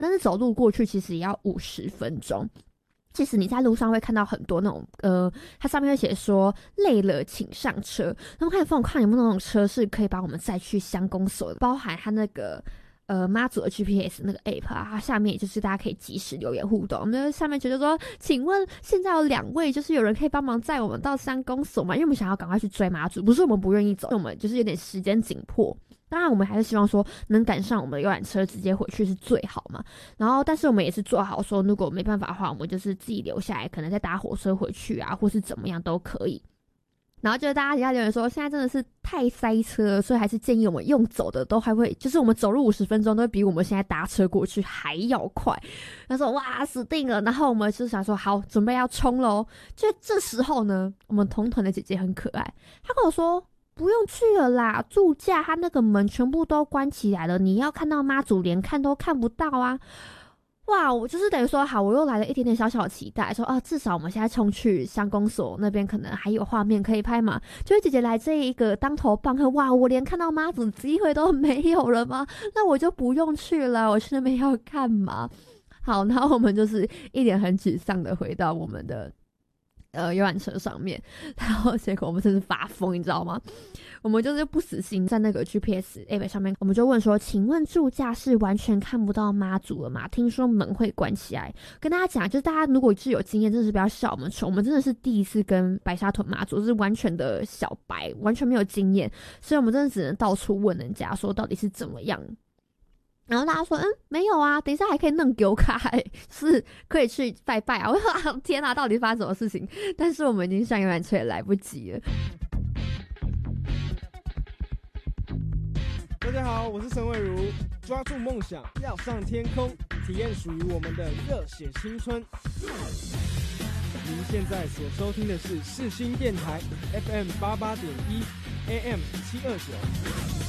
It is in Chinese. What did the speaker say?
但是走路过去其实也要50分钟。其实你在路上会看到很多那种它上面会写说累了请上车，然后看疯狂有没有那种车是可以把我们载去乡公所的，包含它那个妈祖的 GPS 那个 app 啊，它下面也就是大家可以及时留言互动。我们下面觉得说，请问现在有2位，就是有人可以帮忙载我们到乡公所吗？因为我们想要赶快去追妈祖，不是我们不愿意走，我们就是有点时间紧迫。当然我们还是希望说能赶上我们的游览车直接回去是最好嘛，然后但是我们也是做好说如果没办法的话，我们就是自己留下来，可能再搭火车回去啊，或是怎么样都可以。然后就是大家底下留言说现在真的是太塞车了，所以还是建议我们用走的都还会，就是我们走路50分钟都会比我们现在搭车过去还要快。他说哇死定了，然后我们就想说好准备要冲咯。就这时候呢，我们同团的姐姐很可爱，她跟我说不用去了啦，驻驾它那个门全部都关起来了，你要看到妈祖连看都看不到啊。哇，我就是等于说好，我又来了一点点小小期待，说至少我们现在冲去乡公所那边可能还有画面可以拍嘛。就是姐姐来这一个当头棒喝，哇，我连看到妈祖的机会都没有了吗？那我就不用去了，我去那边要干嘛？好，然后我们就是一脸很沮丧的回到我们的游览车上面，然后结果我们真是发疯，你知道吗？我们就是不死心，在那个 GPS app 上面，我们就问说，请问驻驾是完全看不到妈祖了吗？听说门会关起来。跟大家讲，就是大家如果是有经验，真的是不要笑我们穷，我们真的是第一次跟白沙屯妈祖，是完全的小白，完全没有经验，所以我们真的只能到处问人家说到底是怎么样。然后大家说没有啊，等一下还可以弄丢卡是可以去拜拜啊。我说天啊，到底发生什么事情？但是我们已经上游览车也来不及了。 大家好，我是陈伟如，抓住梦想，要上天空，体验属于我们的热血青春。您现在所收听的是世新电台 FM 88.1 AM 729。